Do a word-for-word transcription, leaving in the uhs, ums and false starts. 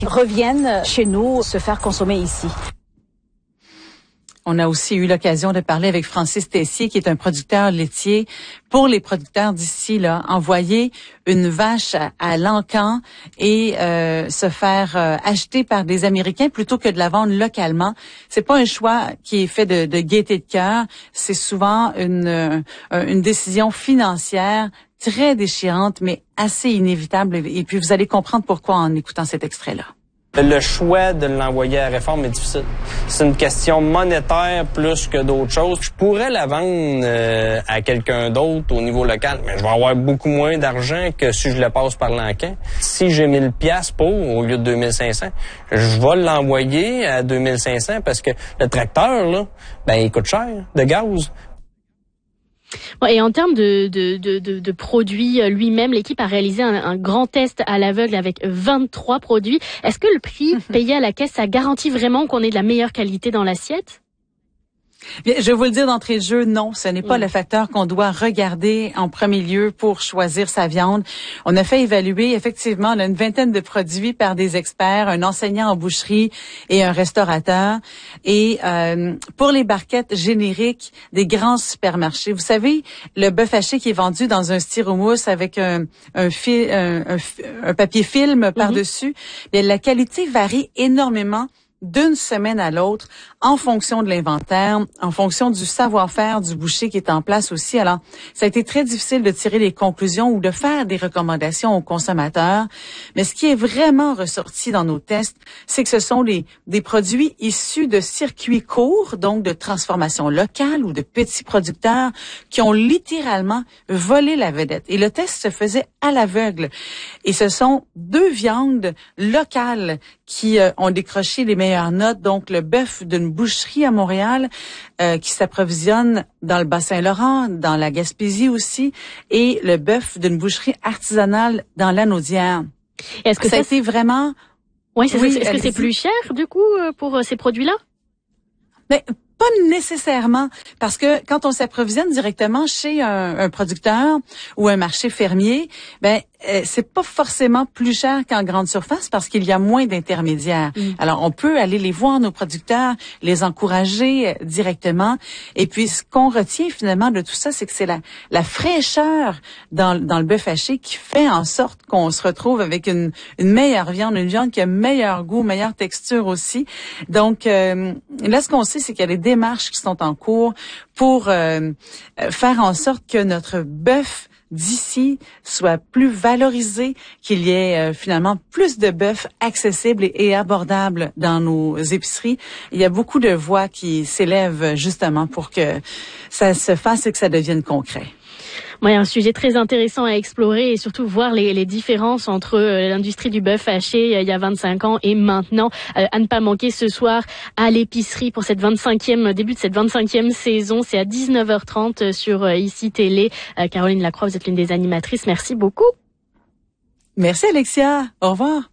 reviennent chez nous se faire consommer ici. On a aussi eu l'occasion de parler avec Francis Tessier, qui est un producteur laitier. Pour les producteurs d'ici, là, envoyer une vache à, à l'encan et euh, se faire euh, acheter par des Américains plutôt que de la vendre localement, c'est pas un choix qui est fait de, de gaieté de cœur. C'est souvent une, euh, une décision financière très déchirante, mais assez inévitable. Et puis, vous allez comprendre pourquoi en écoutant cet extrait-là. Le choix de l'envoyer à la réforme est difficile. C'est une question monétaire plus que d'autres choses. Je pourrais la vendre euh, à quelqu'un d'autre au niveau local, mais je vais avoir beaucoup moins d'argent que si je le passe par l'encan. Si j'ai mille piastres pour, au lieu de deux mille cinq cents, je vais l'envoyer à deux mille cinq cents parce que le tracteur, là, ben, il coûte cher de gaz. Bon, et en termes de, de, de, de, de produits lui-même, l'équipe a réalisé un, un grand test à l'aveugle avec vingt-trois produits. Est-ce que le prix payé à la caisse, ça garantit vraiment qu'on ait de la meilleure qualité dans l'assiette? Bien, je vais vous le dire d'entrée de jeu, non, ce n'est pas mmh. le facteur qu'on doit regarder en premier lieu pour choisir sa viande. On a fait évaluer effectivement là, une vingtaine de produits par des experts, un enseignant en boucherie et un restaurateur. Et euh, pour les barquettes génériques des grands supermarchés, vous savez, le bœuf haché qui est vendu dans un styromousse avec un, un, fil, un, un, un papier film par-dessus, mmh. bien, la qualité varie énormément d'une semaine à l'autre, en fonction de l'inventaire, en fonction du savoir-faire du boucher qui est en place aussi. Alors, ça a été très difficile de tirer les conclusions ou de faire des recommandations aux consommateurs. Mais ce qui est vraiment ressorti dans nos tests, c'est que ce sont les, des produits issus de circuits courts, donc de transformation locale ou de petits producteurs qui ont littéralement volé la vedette. Et le test se faisait à l'aveugle. Et ce sont deux viandes locales qui euh, ont décroché les meilleures notes. Donc, le bœuf d'une boucherie à Montréal euh, qui s'approvisionne dans le Bas-Saint-Laurent, dans la Gaspésie aussi, et le bœuf d'une boucherie artisanale dans l'Anaudière. Est-ce que ça, ça a c'est été vraiment... Oui, c'est oui, est-ce que c'est plus cher, du coup, pour euh, ces produits-là? Mais pas nécessairement, parce que quand on s'approvisionne directement chez un, un producteur ou un marché fermier, ben euh, c'est pas forcément plus cher qu'en grande surface parce qu'il y a moins d'intermédiaires. Mmh. Alors on peut aller les voir, nos producteurs, les encourager euh, directement. Et puis ce qu'on retient finalement de tout ça, c'est que c'est la, la fraîcheur dans, dans le bœuf haché qui fait en sorte qu'on se retrouve avec une, une meilleure viande, une viande qui a meilleur goût, meilleure texture aussi. Donc euh, là, ce qu'on sait, c'est qu'il y a des démarches qui sont en cours pour euh, faire en sorte que notre bœuf d'ici soit plus valorisé, qu'il y ait euh, finalement plus de bœuf accessible et, et abordable dans nos épiceries. Il y a beaucoup de voix qui s'élèvent justement pour que ça se fasse et que ça devienne concret. Ouais, un sujet très intéressant à explorer et surtout voir les, les différences entre euh, l'industrie du bœuf haché euh, il y a vingt-cinq ans et maintenant. Euh, à ne pas manquer ce soir à l'épicerie pour cette vingt-cinquième, début de cette vingt-cinquième saison. C'est à dix-neuf heures trente sur euh, ici Télé. Euh, Caroline Lacroix, vous êtes l'une des animatrices. Merci beaucoup. Merci Alexia. Au revoir.